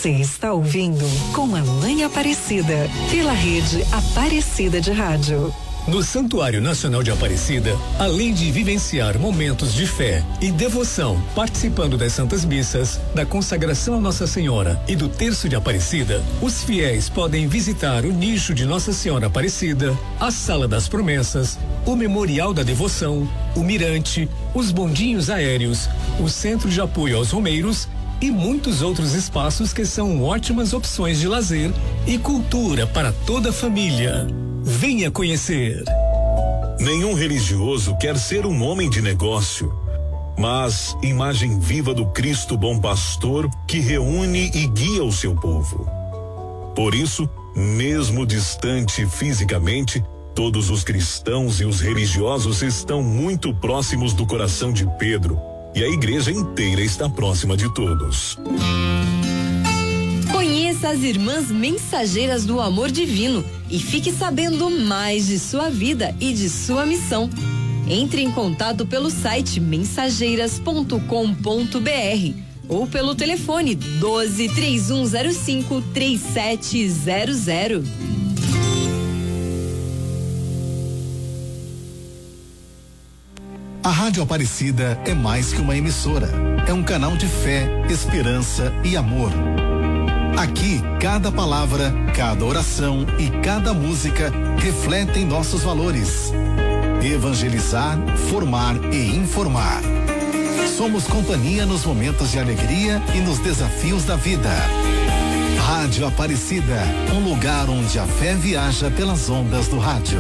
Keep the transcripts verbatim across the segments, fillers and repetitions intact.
Você está ouvindo Com a Mãe Aparecida, pela rede Aparecida de Rádio. No Santuário Nacional de Aparecida, além de vivenciar momentos de fé e devoção, participando das Santas Missas, da consagração a Nossa Senhora e do Terço de Aparecida, os fiéis podem visitar o nicho de Nossa Senhora Aparecida, a Sala das Promessas, o Memorial da Devoção, o Mirante, os bondinhos aéreos, o Centro de Apoio aos Romeiros e muitos outros espaços que são ótimas opções de lazer e cultura para toda a família. Venha conhecer. Nenhum religioso quer ser um homem de negócio, mas imagem viva do Cristo bom pastor que reúne e guia o seu povo. Por isso, mesmo distante fisicamente, todos os cristãos e os religiosos estão muito próximos do coração de Pedro, e a igreja inteira está próxima de todos. Conheça as Irmãs Mensageiras do Amor Divino e fique sabendo mais de sua vida e de sua missão. Entre em contato pelo site mensageiras ponto com ponto br ou pelo telefone doze, três um zero cinco, três sete zero zero. A Rádio Aparecida é mais que uma emissora. É um canal de fé, esperança e amor. Aqui, cada palavra, cada oração e cada música refletem nossos valores. Evangelizar, formar e informar. Somos companhia nos momentos de alegria e nos desafios da vida. Rádio Aparecida, um lugar onde a fé viaja pelas ondas do rádio.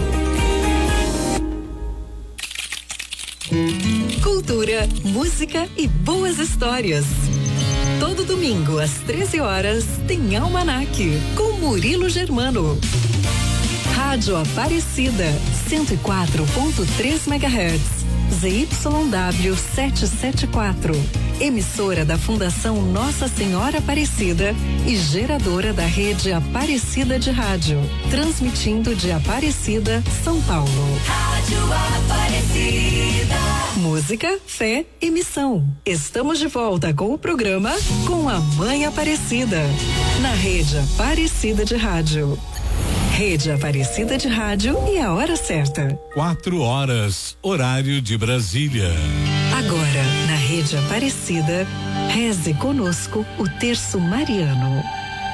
Cultura, música e boas histórias. Todo domingo, às treze horas, tem Almanac, com Murilo Germano. Rádio Aparecida, cento e quatro ponto três megahertz, Z Y W setecentos e setenta e quatro. Emissora da Fundação Nossa Senhora Aparecida e geradora da rede Aparecida de Rádio. Transmitindo de Aparecida, São Paulo. Rádio Aparecida. Música, fé e missão. Estamos de volta com o programa Com a Mãe Aparecida, na rede Aparecida de Rádio. Rede Aparecida de Rádio e a hora certa. Quatro horas, horário de Brasília. Agora, na Rede Aparecida, reze conosco o Terço Mariano.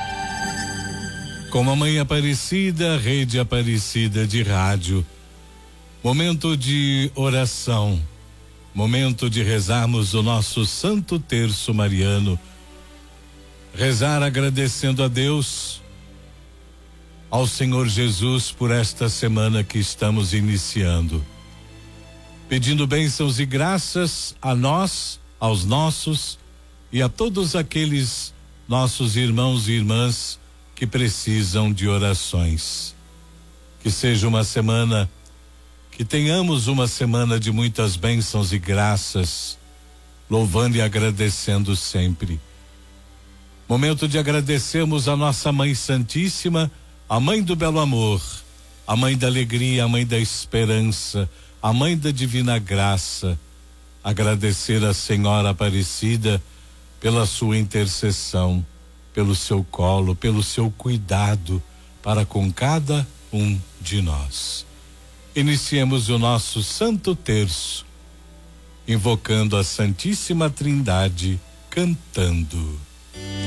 Com a Mãe Aparecida, Rede Aparecida de Rádio. Momento de oração. Momento de rezarmos o nosso Santo Terço Mariano. Rezar agradecendo a Deus, ao Senhor Jesus, por esta semana que estamos iniciando. Pedindo bênçãos e graças a nós, aos nossos e a todos aqueles nossos irmãos e irmãs que precisam de orações. Que seja uma semana, que tenhamos uma semana de muitas bênçãos e graças, louvando e agradecendo sempre. Momento de agradecermos a nossa Mãe Santíssima, a Mãe do Belo Amor, a Mãe da Alegria, a Mãe da Esperança, a Mãe da Divina Graça. Agradecer a Senhora Aparecida pela sua intercessão, pelo seu colo, pelo seu cuidado para com cada um de nós. Iniciemos o nosso Santo Terço, invocando a Santíssima Trindade, cantando.